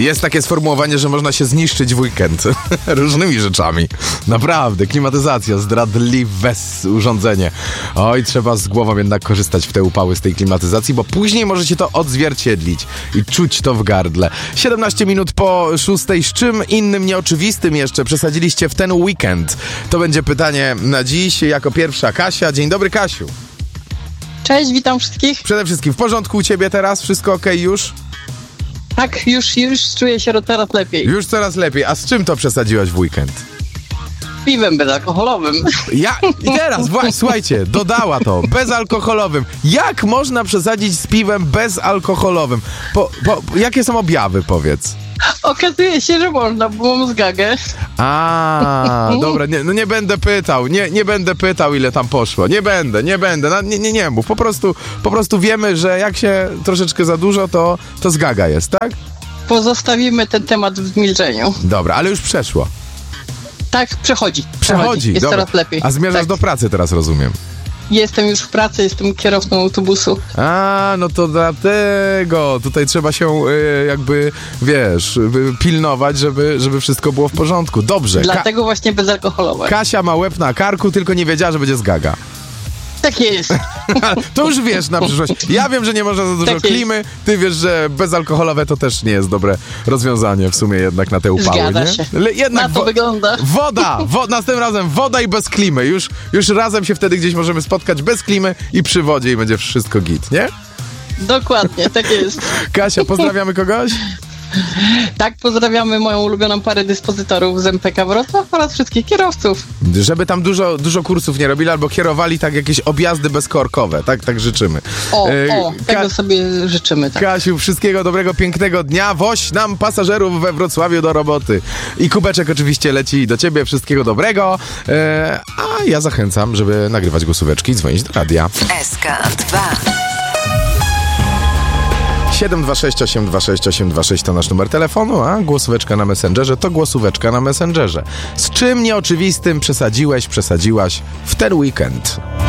Jest takie sformułowanie, że można się zniszczyć w weekend różnymi rzeczami. Naprawdę, klimatyzacja, zdradliwe urządzenie. Oj, trzeba z głową jednak korzystać w te upały z tej klimatyzacji, bo później możecie to odzwierciedlić i czuć to w gardle. 17 minut po 6. Z czym innym nieoczywistym jeszcze przesadziliście w ten weekend? To będzie pytanie na dziś. Jako pierwsza Kasia. Dzień dobry, Kasiu. Cześć, witam wszystkich. Przede wszystkim w porządku u ciebie teraz? Wszystko okej już? Tak, już czuję się coraz lepiej. Już coraz lepiej. A z czym to przesadziłaś w weekend? Piwem bezalkoholowym. I teraz, słuchajcie, dodała to, bezalkoholowym. Jak można przesadzić z piwem bezalkoholowym? Jakie są objawy, powiedz? Okazuje się, że można, bo mam zgagę. Dobra, nie będę pytał, nie będę pytał, ile tam poszło. Nie będę. Nie mów. Po prostu wiemy, że jak się troszeczkę za dużo, to zgaga jest, tak? Pozostawimy ten temat w milczeniu. Dobra, ale już przeszło. Tak, przechodzi. Jest dobra. coraz lepiej. A zmierzasz tak. do pracy teraz, rozumiem. Jestem już w pracy, jestem kierowcą autobusu. No to dlatego. Tutaj trzeba się pilnować, żeby wszystko było w porządku. Dobrze. Dlatego właśnie bezalkoholowe. Kasia ma łeb na karku, tylko nie wiedziała, że będzie zgaga. Tak jest. To już wiesz na przyszłość. Ja wiem, że nie można za dużo tak klimy. Ty wiesz, że bezalkoholowe to też nie jest dobre rozwiązanie w sumie jednak na te upały. Zgadza nie? się. Jednak na to wygląda. Następnym razem woda i bez klimy. Już razem się wtedy gdzieś możemy spotkać bez klimy i przy wodzie i będzie wszystko git, nie? Dokładnie, tak jest. Kasia, pozdrawiamy kogoś? Tak, pozdrawiamy moją ulubioną parę dyspozytorów z MPK Wrocław oraz wszystkich kierowców. Żeby tam dużo kursów nie robili albo kierowali tak jakieś objazdy bezkorkowe. Tak życzymy. Tego sobie życzymy. Tak. Kasiu, wszystkiego dobrego, pięknego dnia. Woź nam pasażerów we Wrocławiu do roboty. I kubeczek oczywiście leci do ciebie. Wszystkiego dobrego. A ja zachęcam, żeby nagrywać głosóweczki i dzwonić do radia. SK2 726826826 to nasz numer telefonu, a głosóweczka na Messengerze to głosóweczka na Messengerze. Z czym nieoczywistym przesadziłaś w ten weekend?